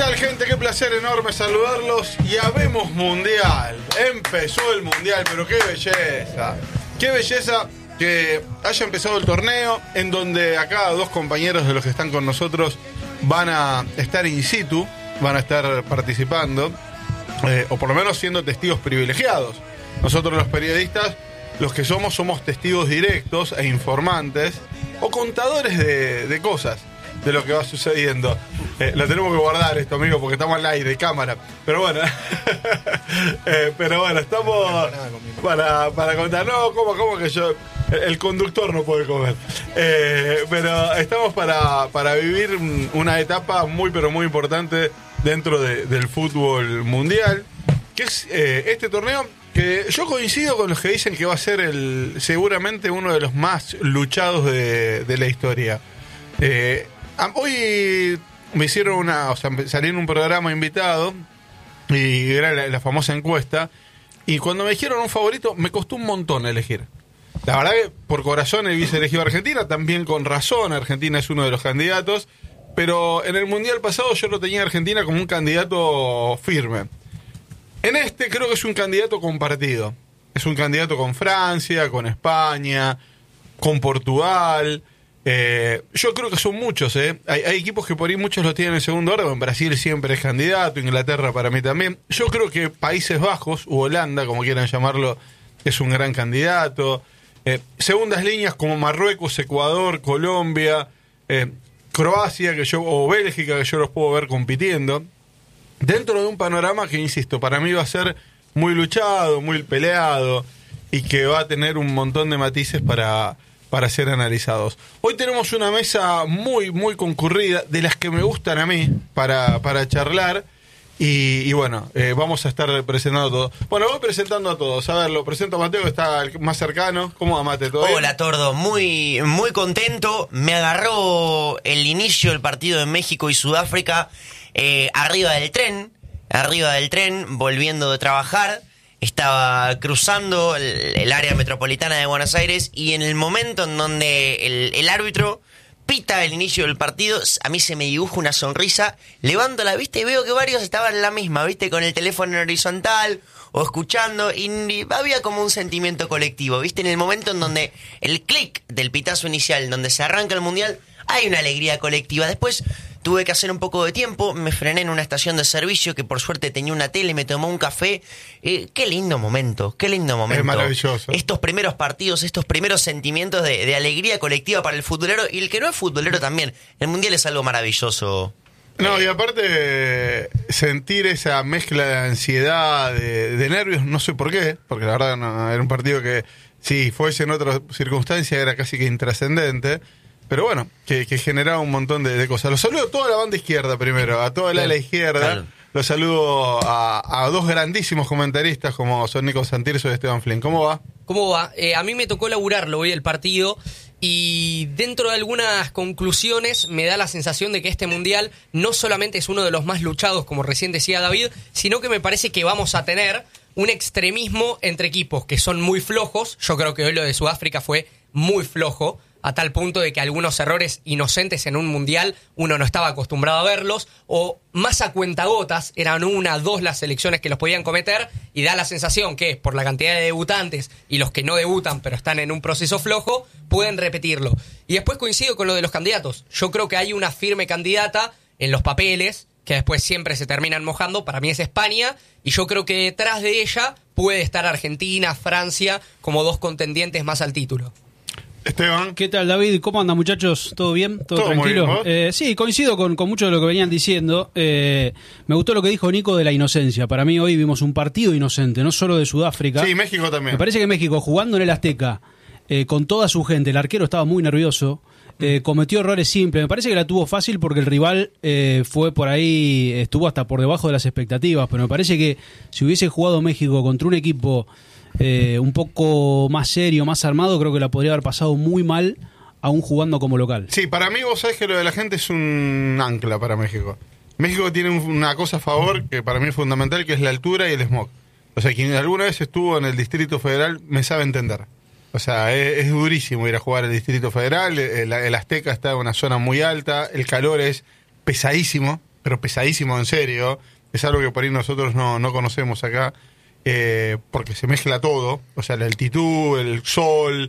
tal, gente? Qué placer enorme saludarlos. Y habemos mundial. Empezó el mundial, pero qué belleza. Qué belleza que haya empezado el torneo, en donde acá dos compañeros de los que están con nosotros van a estar in situ, van a estar participando, o por lo menos siendo testigos privilegiados. Nosotros los periodistas, los que somos testigos directos e informantes, o contadores de cosas, de lo que va sucediendo. Lo tenemos que guardar esto, amigo, porque estamos al aire, cámara. Pero bueno, estamos para contar. No, ¿cómo que yo? El conductor no puede comer. Pero estamos para vivir una etapa muy, pero muy importante dentro del fútbol mundial, que es este torneo, que yo coincido con los que dicen que va a ser seguramente uno de los más luchados de la historia. Hoy me hicieron salí en un programa invitado y era la famosa encuesta, y cuando me dijeron un favorito me costó un montón elegir. La verdad que por corazón hubiese elegido a Argentina, también con razón. Argentina es uno de los candidatos, pero en el Mundial pasado yo lo tenía a Argentina como un candidato firme. En este creo que es un candidato compartido. Es un candidato con Francia, con España, con Portugal. Yo creo que son muchos, Hay equipos que por ahí muchos lo tienen en segundo orden. Brasil siempre es candidato, Inglaterra para mí también. Yo creo que Países Bajos u Holanda, como quieran llamarlo, es un gran candidato. Segundas líneas como Marruecos, Ecuador, Colombia, Croacia o Bélgica, que yo los puedo ver compitiendo dentro de un panorama que, insisto, para mí va a ser muy luchado, muy peleado, y que va a tener un montón de matices para ser analizados. Hoy tenemos una mesa muy, muy concurrida, de las que me gustan a mí, para charlar, y bueno, vamos a estar presentando todo. Bueno, voy presentando a todos. A ver, lo presento a Mateo, que está el más cercano. ¿Cómo va, Mate? ¿Todo bien? Hola, Tordo. Muy, muy contento. Me agarró el inicio del partido de México y Sudáfrica arriba del tren, volviendo de trabajar. Estaba cruzando el área metropolitana de Buenos Aires, y en el momento en donde el árbitro pita el inicio del partido, a mí se me dibuja una sonrisa, levanto la vista y veo que varios estaban en la misma, con el teléfono en horizontal o escuchando, y había como un sentimiento colectivo, en el momento en donde el clic del pitazo inicial, donde se arranca el mundial, hay una alegría colectiva. Después tuve que hacer un poco de tiempo, me frené en una estación de servicio que por suerte tenía una tele, me tomó un café. Qué lindo momento. Es maravilloso. Estos primeros partidos, estos primeros sentimientos de alegría colectiva para el futbolero, y el que no es futbolero también. El mundial es algo maravilloso. No, y aparte sentir esa mezcla de ansiedad, de nervios, no sé por qué, porque la verdad no, era un partido que, si fuese en otra circunstancia, era casi que intrascendente. Pero bueno, que generaba un montón de cosas. Los saludo a toda la banda izquierda primero, a toda la ala izquierda. Claro. Los saludo a dos grandísimos comentaristas como son Nico Santirso y Esteban Flynn. ¿Cómo va? A mí me tocó laburarlo hoy el partido, y dentro de algunas conclusiones me da la sensación de que este mundial no solamente es uno de los más luchados, como recién decía David, sino que me parece que vamos a tener un extremismo entre equipos que son muy flojos. Yo creo que hoy lo de Sudáfrica fue muy flojo, a tal punto de que algunos errores inocentes en un mundial uno no estaba acostumbrado a verlos, o más a cuentagotas, eran 1, 2 las selecciones que los podían cometer, y da la sensación que por la cantidad de debutantes y los que no debutan pero están en un proceso flojo, pueden repetirlo. Y después coincido con lo de los candidatos. Yo creo que hay una firme candidata en los papeles, que después siempre se terminan mojando. Para mí es España, y yo creo que detrás de ella puede estar Argentina, Francia, como dos contendientes más al título. Esteban. ¿Qué tal, David? ¿Cómo andan, muchachos? ¿Todo bien? ¿Todo tranquilo? Muy bien, sí, coincido con mucho de lo que venían diciendo. Me gustó lo que dijo Nico de la inocencia. Para mí hoy vimos un partido inocente, no solo de Sudáfrica. Sí, México también. Me parece que México, jugando en el Azteca, con toda su gente, el arquero estaba muy nervioso, cometió errores simples. Me parece que la tuvo fácil porque el rival fue por ahí, estuvo hasta por debajo de las expectativas, pero me parece que si hubiese jugado México contra un equipo un poco más serio, más armado, creo que la podría haber pasado muy mal, aún jugando como local. Sí, para mí vos sabés que lo de la gente es un ancla para México. México tiene una cosa a favor que para mí es fundamental, que es la altura y el smog. O sea, quien alguna vez estuvo en el Distrito Federal me sabe entender. O sea, es durísimo ir a jugar al Distrito Federal, el Azteca está en una zona muy alta, el calor es pesadísimo, pero pesadísimo en serio. Es algo que por ahí nosotros no conocemos acá, porque se mezcla todo, o sea, la altitud, el sol,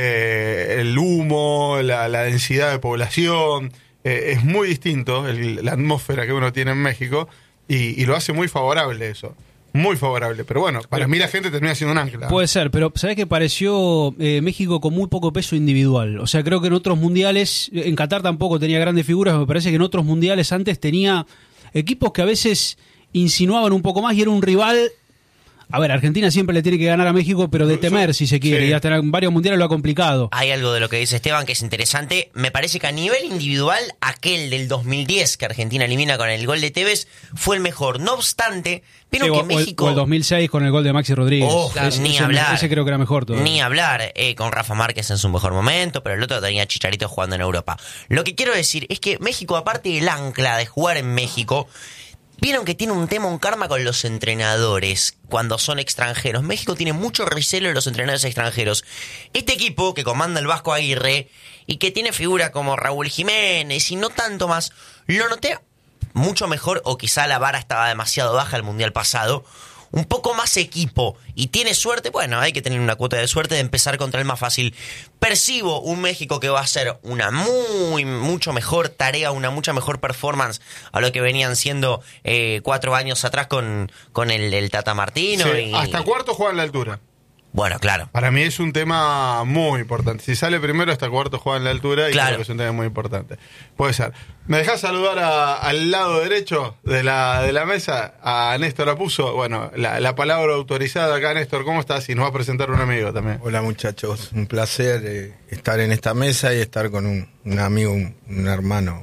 el humo, la densidad de población, es muy distinto la atmósfera que uno tiene en México, y lo hace muy favorable eso. Muy favorable, pero bueno, para mí la gente termina siendo un ancla. Puede ser, pero ¿sabés que pareció México con muy poco peso individual? O sea, creo que en otros mundiales, en Qatar tampoco tenía grandes figuras, me parece que en otros mundiales antes tenía equipos que a veces insinuaban un poco más y era un rival. A ver, Argentina siempre le tiene que ganar a México, pero de temer, si se quiere, sí. Y hasta en varios mundiales lo ha complicado. Hay algo de lo que dice Esteban que es interesante. Me parece que a nivel individual, aquel del 2010 que Argentina elimina con el gol de Tevez fue el mejor. No obstante, vieron Sí, que o México... el 2006 con el gol de Maxi Rodríguez. Oh, ni hablar. Ese creo que era mejor todavía. Ni hablar, con Rafa Márquez en su mejor momento, pero el otro tenía Chicharito jugando en Europa. Lo que quiero decir es que México, aparte del ancla de jugar en México, vieron que tiene un tema, un karma con los entrenadores cuando son extranjeros. México tiene mucho recelo de los entrenadores extranjeros. Este equipo que comanda el Vasco Aguirre y que tiene figuras como Raúl Jiménez y no tanto más, lo noté mucho mejor, o quizá la vara estaba demasiado baja el mundial pasado, un poco más equipo, y tiene suerte. Bueno, hay que tener una cuota de suerte de empezar contra el más fácil. Percibo un México que va a hacer una mucho mejor tarea, una mucha mejor performance a lo que venían siendo 4 años atrás con el Tata Martino. Sí, hasta cuarto juega en la altura. Bueno, claro. Para mí es un tema muy importante. Si sale primero, hasta cuarto juega en la altura, y Claro. creo que es un tema muy importante. Puede ser. ¿Me dejás saludar al lado derecho de la mesa a Néstor Apuso? Bueno, la palabra autorizada acá, Néstor. ¿Cómo estás? Y nos va a presentar un amigo también. Hola muchachos, un placer estar en esta mesa y estar con un amigo, un hermano,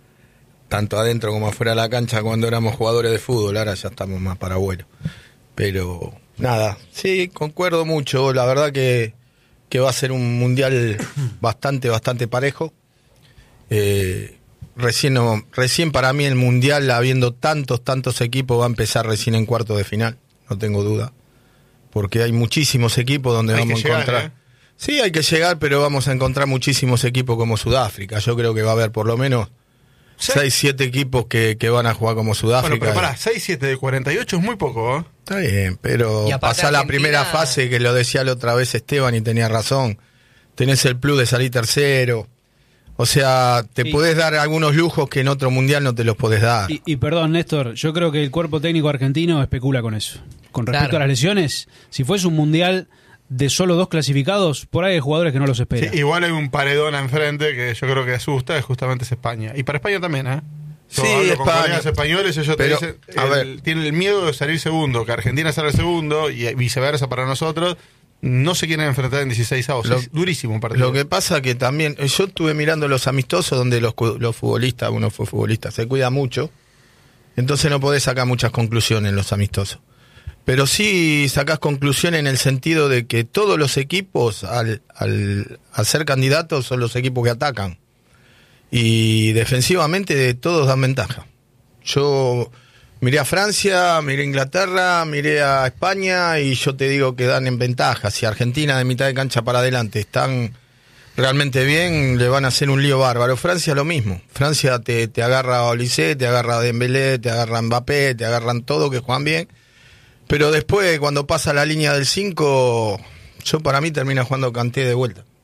tanto adentro como afuera de la cancha cuando éramos jugadores de fútbol. Ahora ya estamos más para abuelo. Pero nada, sí, concuerdo mucho. La verdad que va a ser un mundial bastante parejo. Recién para mí el mundial, habiendo tantos equipos, va a empezar recién en cuartos de final, no tengo duda, porque hay muchísimos equipos donde Hay vamos que a llegar, encontrar. Sí, hay que llegar, pero vamos a encontrar muchísimos equipos como Sudáfrica. Yo creo que va a haber por lo menos 6-7 equipos que van a jugar como Sudáfrica. Bueno, pero pará, 6-7 de 48 es muy poco, ¿eh? Está bien, pero Y aparte pasá la Argentina- primera fase, que lo decía la otra vez Esteban y tenía razón. Tenés el plus de salir tercero. O sea, te Y- podés dar algunos lujos que en otro mundial no te los podés dar. Y perdón, Néstor, yo creo que el cuerpo técnico argentino especula con eso. Con respecto Claro. a las lesiones, si fuese un mundial de solo 2 clasificados, por ahí hay jugadores que no los esperan. Sí, igual hay un paredón enfrente que yo creo que asusta, es justamente España. Y para España también, ¿eh? Yo Sí, hablo con España. colegas españoles, ellos Pero, te dicen, a ver. tienen el miedo de salir segundo, que Argentina salga segundo, y viceversa para nosotros. No se quieren enfrentar en 16avos. Es durísimo un partido. Lo que pasa que también, yo estuve mirando los amistosos donde los futbolistas, uno fue futbolista, se cuida mucho, entonces no podés sacar muchas conclusiones en los amistosos. Pero sí sacás conclusiones en el sentido de que todos los equipos, al ser candidatos, son los equipos que atacan. Y defensivamente todos dan ventaja. Yo miré a Francia, miré a Inglaterra, miré a España y yo te digo que dan en ventaja. Si Argentina de mitad de cancha para adelante están realmente bien, le van a hacer un lío bárbaro. Francia lo mismo. Francia te agarra a Olise, te agarra a Dembélé, te agarra a Mbappé, te agarran todo que juegan bien. Pero después, cuando pasa la línea del 5, yo para mí termina jugando Kanté de vuelta.